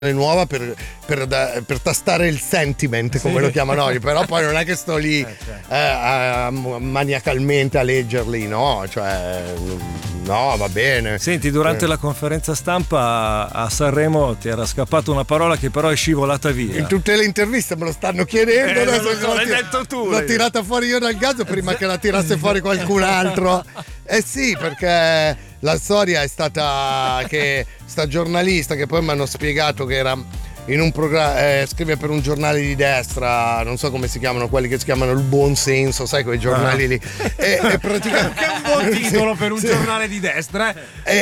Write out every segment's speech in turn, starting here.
nuova per tastare il sentiment, come lo chiamano oggi, però poi non è che sto lì maniacalmente a leggerli, no, cioè no, va bene. Senti, durante la conferenza stampa a Sanremo ti era scappata una parola che però è scivolata via. In tutte le interviste me lo stanno chiedendo, adesso l'hai detto tu. L'ho tirata fuori io dal gas prima che la tirasse fuori qualcun altro. Eh sì, perché la storia è stata che sta giornalista, che poi mi hanno spiegato che era in un programma, scrive per un giornale di destra, non so come si chiamano, quelli che si chiamano Il Buon Senso, sai, quei giornali lì. E praticamente che è un buon titolo per un giornale di destra.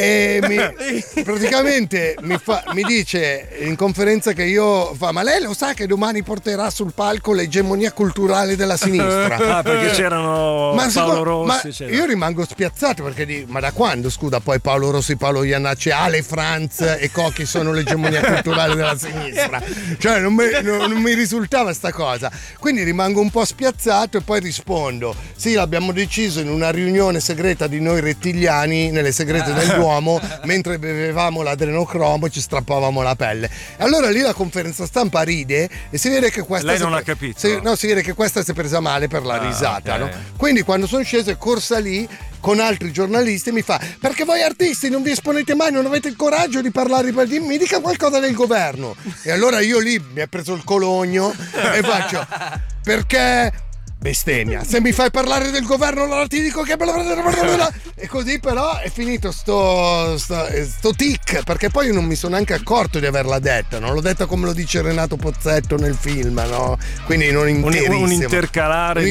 Praticamente mi dice in conferenza che ma lei lo sa che domani porterà sul palco l'egemonia culturale della sinistra? Perché c'erano Paolo Rossi. Io rimango spiazzato perché ma da quando, scusa, poi Paolo Rossi, Paolo Iannacci, Ale Franz e Cocchi sono l'egemonia culturale della sinistra? Cioè non mi risultava sta cosa, quindi rimango un po' spiazzato e poi rispondo: sì, l'abbiamo deciso in una riunione segreta di noi rettiliani nelle segrete del Duomo, mentre bevevamo l'adrenocromo e ci strappavamo la pelle. E allora lì la conferenza stampa ride e si vede che questa lei non ha capito. Si vede che questa si è presa male per la risata, okay. No? Quindi quando sono sceso è corsa lì con altri giornalisti, mi fa: perché voi artisti non vi esponete mai, non avete il coraggio di parlare, mi dica qualcosa del governo. E allora io lì mi è preso il cologno e faccio: perché bestemmia, se mi fai parlare del governo allora ti dico che e così. Però è finito sto tic, perché poi io non mi sono neanche accorto di averla detta, non l'ho detta come lo dice Renato Pozzetto nel film, no? Quindi non interissimo, un intercalare,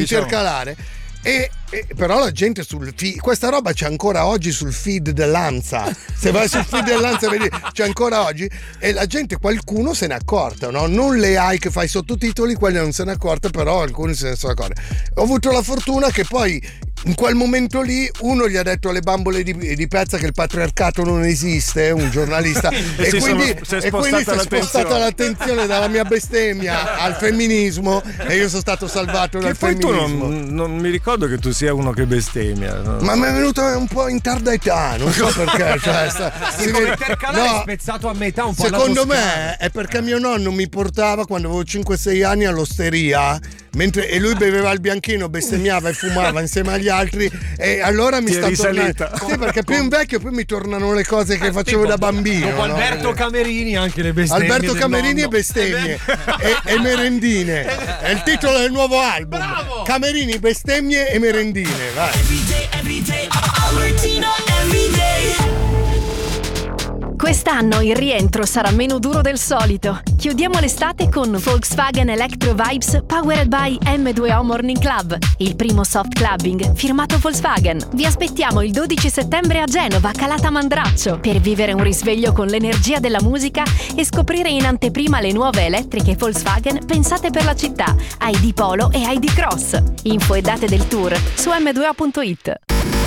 E però la gente sul feed, questa roba c'è ancora oggi sul feed dell'Ansa, se vai sul feed dell'Ansa vedi, c'è ancora oggi, e la gente, qualcuno se ne è accorta, no? Non le AI che fai i sottotitoli, quelle non se ne è accorta, però alcuni se ne sono accorti. Ho avuto la fortuna che poi in quel momento lì uno gli ha detto alle bambole di pezza che il patriarcato non esiste, un giornalista, e quindi si è spostata l'attenzione dalla mia bestemmia al femminismo e io sono stato salvato dal femminismo. Poi tu non mi ricordo che tu sia uno che bestemmia, no? Ma mi è venuto un po' in tarda età, non so perché, cioè, intercalare spezzato a metà un po'. Secondo me è perché mio nonno mi portava quando avevo 5-6 anni all'osteria, e lui beveva il bianchino, bestemmiava e fumava insieme agli altri, e allora mi sta tornando. Sì, perché più invecchio poi mi tornano le cose che facevo da bambino. Dopo Alberto Camerini anche le bestemmie. Alberto Camerini e bestemmie e merendine. È il titolo del nuovo album. Bravo! Camerini, bestemmie e merendine. Vai. Everyday, everyday. Quest'anno il rientro sarà meno duro del solito. Chiudiamo l'estate con Volkswagen Electro Vibes powered by M2O Morning Club, il primo soft clubbing firmato Volkswagen. Vi aspettiamo il 12 settembre a Genova, Calata Mandraccio, per vivere un risveglio con l'energia della musica e scoprire in anteprima le nuove elettriche Volkswagen pensate per la città, ID Polo e ID Cross. Info e date del tour su m2o.it.